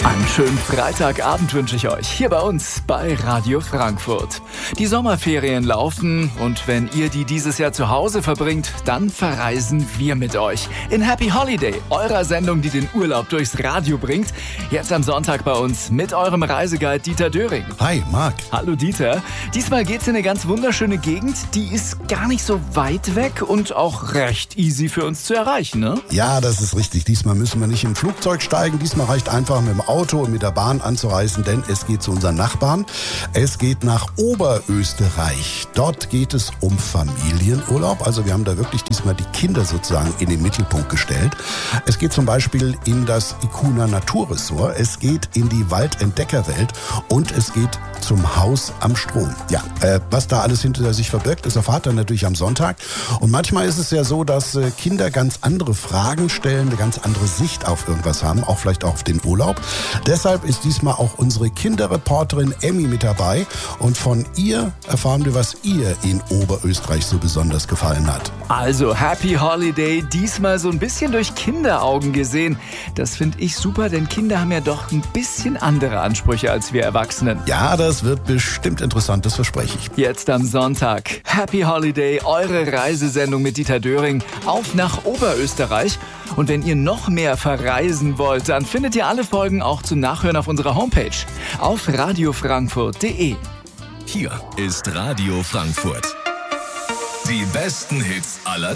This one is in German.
Einen schönen Freitagabend wünsche ich euch hier bei uns bei Radio Frankfurt. Die Sommerferien laufen und wenn ihr die dieses Jahr zu Hause verbringt, dann verreisen wir mit euch in Happy Holiday, eurer Sendung, die den Urlaub durchs Radio bringt. Jetzt am Sonntag bei uns mit eurem Reiseguide Dieter Döring. Hi, Marc. Hallo Dieter. Diesmal geht's in eine ganz wunderschöne Gegend. Die ist gar nicht so weit weg und auch recht easy für uns zu erreichen, ne? Ja, das ist richtig. Diesmal müssen wir nicht im Flugzeug steigen. Diesmal reicht einfach mit dem Auto und mit der Bahn anzureisen, denn es geht zu unseren Nachbarn. Es geht nach Oberösterreich. Dort geht es um Familienurlaub. Also wir haben da wirklich diesmal die Kinder sozusagen in den Mittelpunkt gestellt. Es geht zum Beispiel in das Ikuna Naturresort. Es geht in die Waldentdeckerwelt und es geht zum Haus am Strom. Ja, was da alles hinter sich verbirgt, das erfahrt ihr natürlich am Sonntag. Und manchmal ist es ja so, dass Kinder ganz andere Fragen stellen, eine ganz andere Sicht auf irgendwas haben, auch vielleicht auch auf den Urlaub. Deshalb ist diesmal auch unsere Kinderreporterin Emmy mit dabei. Und von ihr erfahren wir, was ihr in Oberösterreich so besonders gefallen hat. Also Happy Holiday, diesmal so ein bisschen durch Kinderaugen gesehen. Das finde ich super, denn Kinder haben ja doch ein bisschen andere Ansprüche als wir Erwachsenen. Ja, das wird bestimmt interessant, das verspreche ich. Jetzt am Sonntag. Happy Holiday, eure Reisesendung mit Dieter Döring auf nach Oberösterreich. Und wenn ihr noch mehr verreisen wollt, dann findet ihr alle Folgen auch zum Nachhören auf unserer Homepage auf radiofrankfurt.de. Hier ist Radio Frankfurt. Die besten Hits aller